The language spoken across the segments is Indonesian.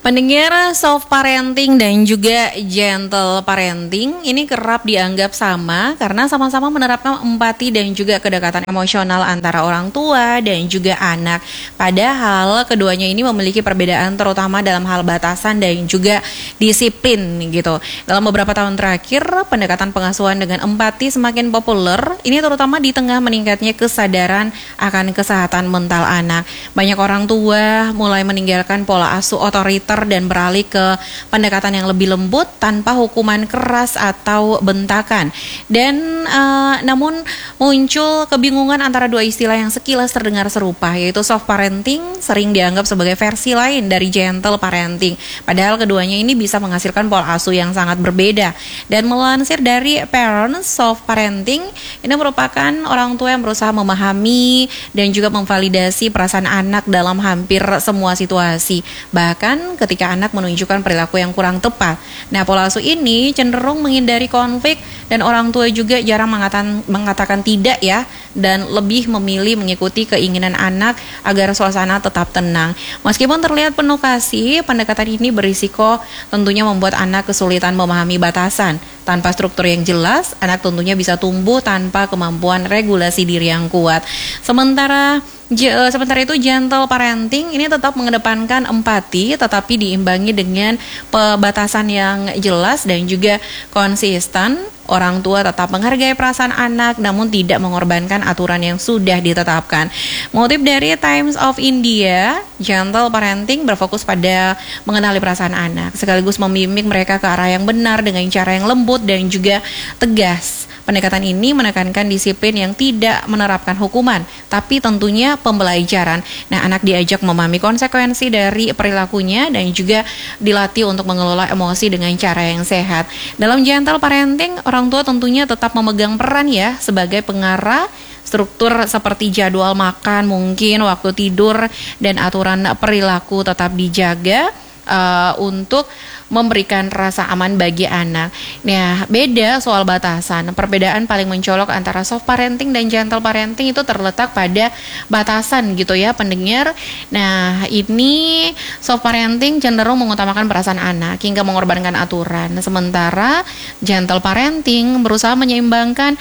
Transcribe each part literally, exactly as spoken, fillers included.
Pendengar, soft parenting dan juga gentle parenting ini kerap dianggap sama karena sama-sama menerapkan empati dan juga kedekatan emosional antara orang tua dan juga anak. Padahal keduanya ini memiliki perbedaan terutama dalam hal batasan dan juga disiplin gitu. Dalam beberapa tahun terakhir, pendekatan pengasuhan dengan empati semakin populer, ini terutama di tengah meningkatnya kesadaran akan kesehatan mental anak. Banyak orang tua mulai meninggalkan pola asuh otoriter dan beralih ke pendekatan yang lebih lembut tanpa hukuman keras atau bentakan. Dan uh, namun muncul kebingungan antara dua istilah yang sekilas terdengar serupa, yaitu soft parenting sering dianggap sebagai versi lain dari gentle parenting. Padahal keduanya ini bisa menghasilkan pola asuh yang sangat berbeda. Dan melansir dari Parents, soft parenting ini merupakan orang tua yang berusaha memahami dan juga memvalidasi perasaan anak dalam hampir semua situasi. Bahkan ketika anak menunjukkan perilaku yang kurang tepat. Nah, pola asuh ini cenderung menghindari konflik dan orang tua juga jarang mengatakan, mengatakan tidak ya, dan lebih memilih mengikuti keinginan anak agar suasana tetap tenang. Meskipun terlihat penuh kasih, pendekatan ini berisiko tentunya membuat anak kesulitan memahami batasan. Tanpa struktur yang jelas, anak tentunya bisa tumbuh tanpa kemampuan regulasi diri yang kuat. Sementara Sementara itu gentle parenting ini tetap mengedepankan empati tetapi diimbangi dengan pembatasan yang jelas dan juga konsisten. Orang tua tetap menghargai perasaan anak namun tidak mengorbankan aturan yang sudah ditetapkan. Motif dari Times of India, gentle parenting berfokus pada mengenali perasaan anak sekaligus membimbing mereka ke arah yang benar dengan cara yang lembut dan juga tegas. Pendekatan ini menekankan disiplin yang tidak menerapkan hukuman, tapi tentunya pembelajaran. Nah, anak diajak memahami konsekuensi dari perilakunya dan juga dilatih untuk mengelola emosi dengan cara yang sehat. Dalam gentle parenting, orang tua tentunya tetap memegang peran ya sebagai pengarah. Struktur seperti jadwal makan, mungkin waktu tidur, dan aturan perilaku tetap dijaga uh, untuk memberikan rasa aman bagi anak. Nah, beda soal batasan. Perbedaan paling mencolok antara soft parenting dan gentle parenting itu terletak pada batasan gitu ya, pendengar. Nah, ini soft parenting cenderung mengutamakan perasaan anak hingga mengorbankan aturan. Sementara gentle parenting berusaha menyeimbangkan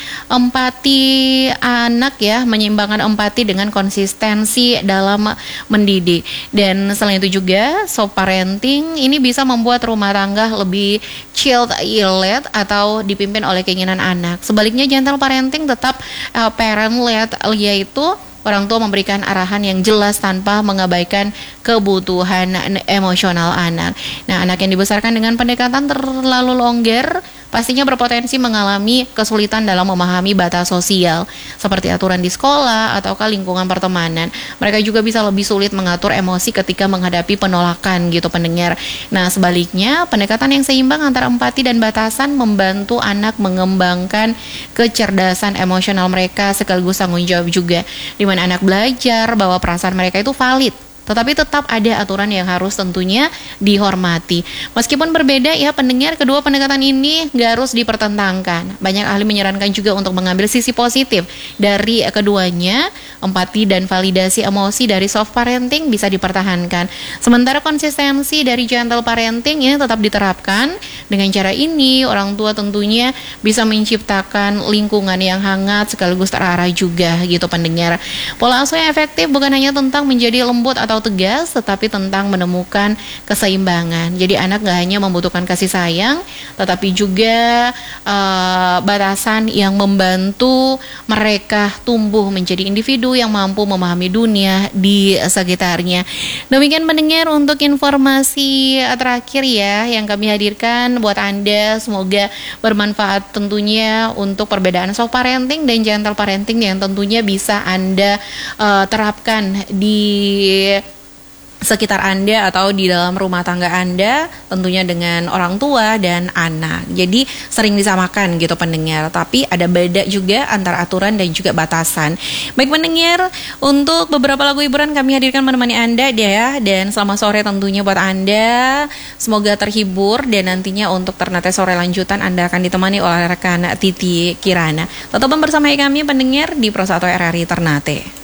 empati anak ya, menyeimbangkan empati dengan konsistensi dalam mendidik. Dan selain itu juga soft parenting ini bisa membuat rumah tangga lebih child-led atau dipimpin oleh keinginan anak. Sebaliknya gentle parenting tetap uh, parent-led, yaitu orang tua memberikan arahan yang jelas tanpa mengabaikan kebutuhan emosional anak. Nah, anak yang dibesarkan dengan pendekatan terlalu longgar pastinya berpotensi mengalami kesulitan dalam memahami batas sosial seperti aturan di sekolah atau lingkungan pertemanan. Mereka juga bisa lebih sulit mengatur emosi ketika menghadapi penolakan gitu, pendengar. Nah, sebaliknya pendekatan yang seimbang antara empati dan batasan membantu anak mengembangkan kecerdasan emosional mereka sekaligus tanggung jawab juga, di mana anak belajar bahwa perasaan mereka itu valid, tetapi tetap ada aturan yang harus tentunya dihormati. Meskipun berbeda ya pendengar, kedua pendekatan ini gak harus dipertentangkan. Banyak ahli menyarankan juga untuk mengambil sisi positif dari keduanya. Empati dan validasi emosi dari soft parenting bisa dipertahankan, sementara konsistensi dari gentle parenting ini tetap diterapkan. Dengan cara ini, orang tua tentunya bisa menciptakan lingkungan yang hangat sekaligus terarah juga gitu, pendengar. Pola asuh yang efektif bukan hanya tentang menjadi lembut atau tegas, tetapi tentang menemukan keseimbangan. Jadi anak gak hanya membutuhkan kasih sayang, tetapi juga uh, batasan yang membantu mereka tumbuh menjadi individu yang mampu memahami dunia di sekitarnya. Demikian pendengar untuk informasi terakhir ya yang kami hadirkan buat Anda. Semoga bermanfaat tentunya untuk perbedaan soft parenting dan gentle parenting yang tentunya bisa Anda uh, terapkan di sekitar Anda atau di dalam rumah tangga Anda, tentunya dengan orang tua dan anak. Jadi sering disamakan gitu pendengar, tapi ada beda juga antara aturan dan juga batasan. Baik pendengar, untuk beberapa lagu hiburan kami hadirkan menemani Anda ya, dan selamat sore tentunya buat Anda. Semoga terhibur dan nantinya untuk Ternate Sore lanjutan Anda akan ditemani oleh rekan Titi Kirana. Tetap bersama kami pendengar di Pro satu R R I Ternate.